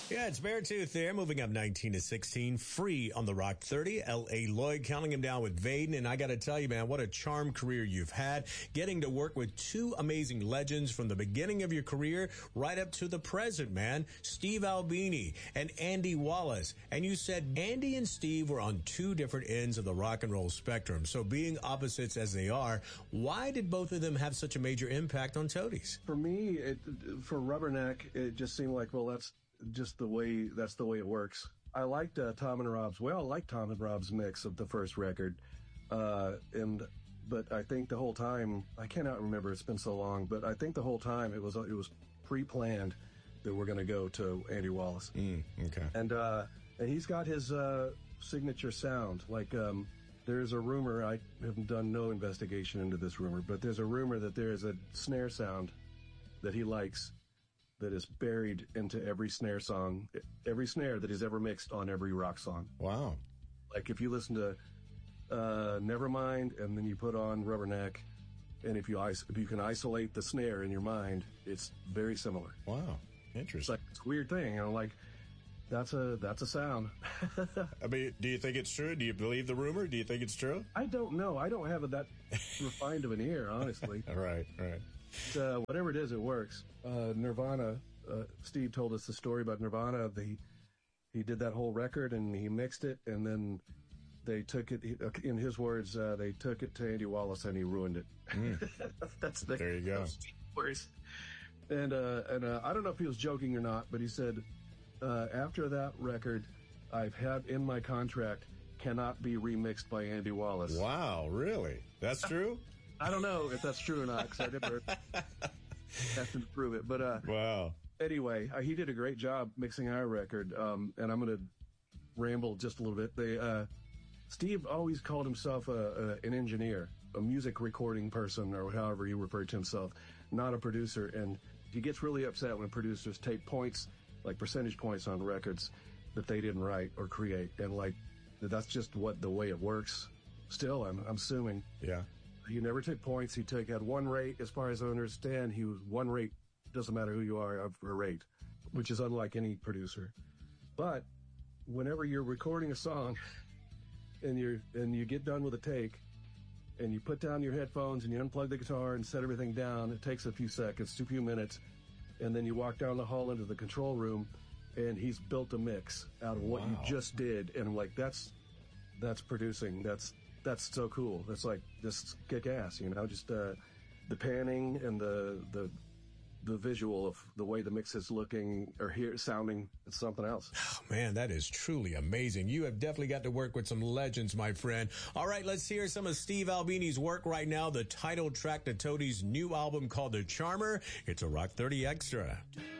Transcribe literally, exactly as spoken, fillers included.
Yeah, it's Beartooth there, moving up nineteen to sixteen, free on the Rock thirty. L A. Lloyd counting him down with Vaden, and I got to tell you, man, what a charmed career you've had, getting to work with two amazing legends from the beginning of your career right up to the present, man. Steve Albini and Andy Wallace. And you said Andy and Steve were on two different ends of the rock and roll spectrum. So being opposites as they are, why did both of them have such a major impact on Toadies? For me, it, for Rubberneck, it just seemed like, well, that's just the way, that's the way it works. I liked uh, Tom and Rob's, well, I liked Tom and Rob's mix of the first record. Uh, and, but I think the whole time, I cannot remember, it's been so long, but I think the whole time it was, it was pre-planned that we're going to go to Andy Wallace. Mm, okay. And, uh, and he's got his, uh, signature sound. Like, um, there's a rumor, I have done no investigation into this rumor, but there's a rumor that there is a snare sound that he likes that is buried into every snare song, every snare that he's ever mixed on every rock song. Wow. Like if you listen to uh, Nevermind and then you put on Rubberneck, and if you is- if you can isolate the snare in your mind, it's very similar. Wow. Interesting. It's like it's a weird thing, you know, like that's a that's a sound. I mean, do you think it's true? Do you believe the rumor? Do you think it's true? I don't know. I don't have that refined of an ear, honestly. Right, right. Uh, whatever it is, it works. Uh, Nirvana, uh, Steve told us the story about Nirvana. The, he did that whole record and he mixed it, and then they took it, in his words, uh, they took it to Andy Wallace and he ruined it. Mm. That's the, there you go. Words. And, uh, and uh, I don't know if he was joking or not, but he said, uh, after that record, I've had in my contract, cannot be remixed by Andy Wallace. Wow, really? That's true? I don't know if that's true or not, because I never have to prove it. But uh, wow. Anyway, uh, he did a great job mixing our record, um, and I'm going to ramble just a little bit. They, uh, Steve always called himself a, a, an engineer, a music recording person, or however he referred to himself, not a producer. And he gets really upset when producers take points, like percentage points on records that they didn't write or create. And like, that's just what the way it works. Still, I'm, I'm assuming. Yeah. He never took points. He took had one rate. As far as I understand, he was one rate. Doesn't matter who you are, of a rate, which is unlike any producer. But whenever you're recording a song and you're and you get done with a take and you put down your headphones and you unplug the guitar and set everything down, it takes a few seconds, a few minutes, and then you walk down the hall into the control room, and he's built a mix out of what wow. you just did. And I'm like, that's that's producing. That's That's so cool. That's like just kick ass, you know, just uh, the panning and the the the visual of the way the mix is looking or hear sounding. It's something else. Oh, man, that is truly amazing. You have definitely got to work with some legends, my friend. All right, let's hear some of Steve Albini's work right now. The title track to Toadie's new album called The Charmer. It's a Rock thirty Extra.